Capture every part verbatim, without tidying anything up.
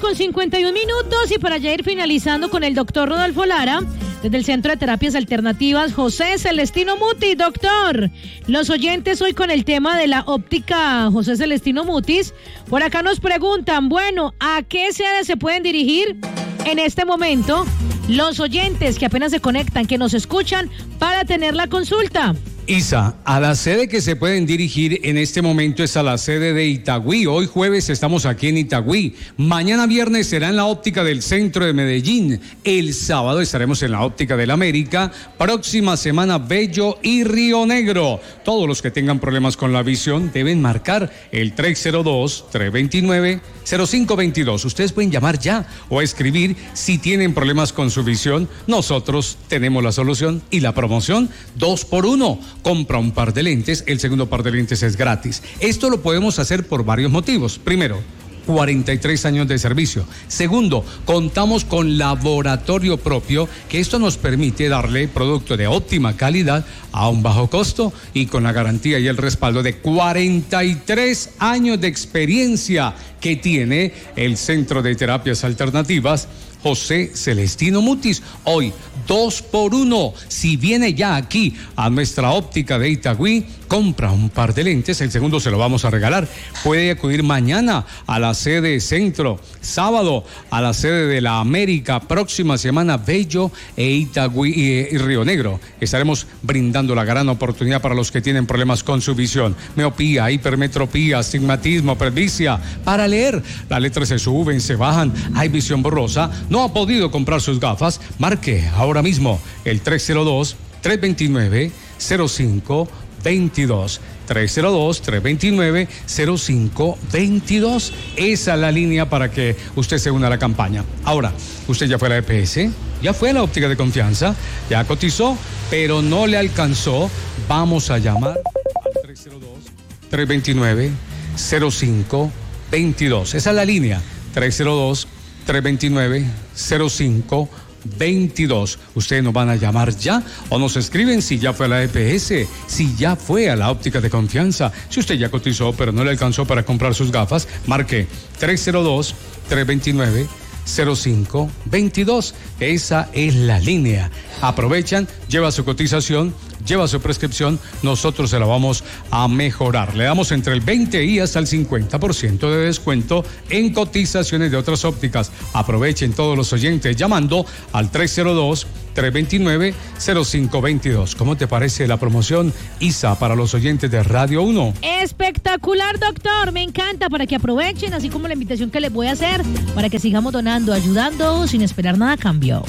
con cincuenta y un minutos y para ya ir finalizando con el doctor Rodolfo Lara, desde el Centro de Terapias Alternativas José Celestino Mutis. Doctor, los oyentes hoy con el tema de la óptica José Celestino Mutis, por acá nos preguntan, bueno, ¿a qué sede se pueden dirigir en este momento los oyentes que apenas se conectan, que nos escuchan para tener la consulta? Isa, a la sede que se pueden dirigir en este momento es a la sede de Itagüí. Hoy jueves estamos aquí en Itagüí. Mañana viernes será en la óptica del centro de Medellín. El sábado estaremos en la óptica del América. Próxima semana Bello y Río Negro. Todos los que tengan problemas con la visión deben marcar el tres cero dos, tres dos nueve, cero cinco dos dos. Ustedes pueden llamar ya o escribir si tienen problemas con su visión. Nosotros tenemos la solución y la promoción dos por uno. Compra un par de lentes, el segundo par de lentes es gratis. Esto lo podemos hacer por varios motivos. Primero, cuarenta y tres años de servicio. Segundo, contamos con laboratorio propio, que esto nos permite darle producto de óptima calidad a un bajo costo y con la garantía y el respaldo de cuarenta y tres años de experiencia que tiene el Centro de Terapias Alternativas José Celestino Mutis. Hoy, dos por uno. Si viene ya aquí a nuestra óptica de Itagüí, compra un par de lentes, el segundo se lo vamos a regalar. Puede acudir mañana a la sede Centro, sábado a la sede de la América, próxima semana Bello e Itagüí y, y Río Negro. Estaremos brindando la gran oportunidad para los que tienen problemas con su visión, miopía, hipermetropía, astigmatismo, presbicia. Para leer, las letras se suben, se bajan, hay visión borrosa. No ha podido comprar sus gafas, marque ahora mismo el tres cero dos, tres dos nueve, cero cinco dos dos. tres cero dos, tres dos nueve, cero cinco dos dos. Esa es la línea para que usted se una a la campaña. Ahora, usted ya fue a la E P S, ya fue a la óptica de confianza, ya cotizó, pero no le alcanzó. Vamos a llamar al tres cero dos, tres dos nueve, cero cinco dos dos. Esa es la línea, tres cero dos, tres dos nueve, cero cinco dos dos. Ustedes nos van a llamar ya o nos escriben si ya fue a la E P S, si ya fue a la óptica de confianza. Si usted ya cotizó pero no le alcanzó para comprar sus gafas, marque tres cero dos, tres dos nueve, cero cinco dos dos. Esa es la línea. Aprovechan, lleva su cotización, lleva su prescripción, nosotros se la vamos a mejorar. Le damos entre el veinte y hasta el cincuenta por ciento de descuento en cotizaciones de otras ópticas. Aprovechen todos los oyentes llamando al tres cero dos, tres dos nueve, cero cinco dos dos. ¿Cómo te parece la promoción, Isa, para los oyentes de Radio uno? Espectacular, doctor, me encanta, para que aprovechen, así como la invitación que les voy a hacer, para que sigamos donando, ayudando, sin esperar nada a cambio.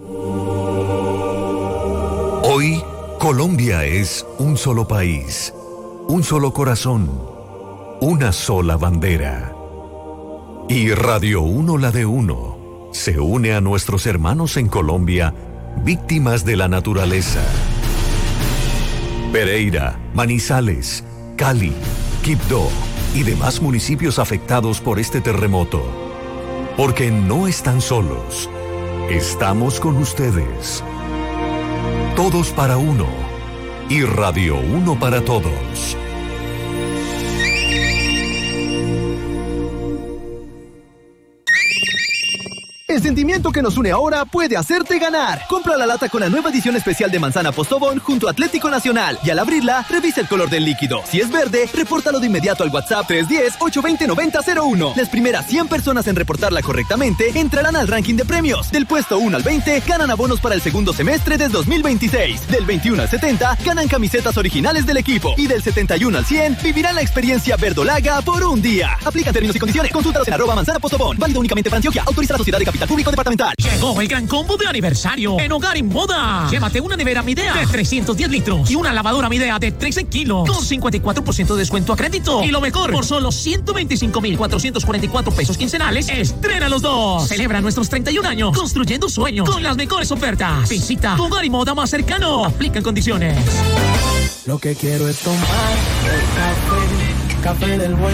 Hoy, Colombia es un solo país, un solo corazón, una sola bandera. Y Radio uno, la de uno, se une a nuestros hermanos en Colombia, víctimas de la naturaleza. Pereira, Manizales, Cali, Quibdó y demás municipios afectados por este terremoto. Porque no están solos, estamos con ustedes. Todos para uno y Radio uno para todos. El sentimiento que nos une ahora puede hacerte ganar. Compra la lata con la nueva edición especial de manzana Postobón junto a Atlético Nacional y al abrirla, revisa el color del líquido. Si es verde, repórtalo de inmediato al WhatsApp tres uno cero, ocho dos cero, nueve cero cero uno. Las primeras cien personas en reportarla correctamente entrarán al ranking de premios. Del puesto uno al veinte, ganan abonos para el segundo semestre del dos mil veintiséis. Del veintiuno al setenta, ganan camisetas originales del equipo. Y del setenta y uno al cien, vivirán la experiencia verdolaga por un día. Aplican términos y condiciones. Consúltalos en arroba manzana Postobón. Válido únicamente para Antioquia. Autorizada Sociedad de Capital Público Departamental. Llegó el gran combo de aniversario en Hogar y Moda. Llévate una nevera Midea de trescientos diez litros y una lavadora Midea de trece kilos con cincuenta y cuatro por ciento de descuento a crédito. Y lo mejor, por solo ciento veinticinco mil cuatrocientos cuarenta y cuatro pesos quincenales, estrena los dos. Celebra nuestros treinta y un años construyendo sueños con las mejores ofertas. Visita tu Hogar y Moda más cercano. Aplican condiciones. Lo que quiero es tomar el café, café del bueno.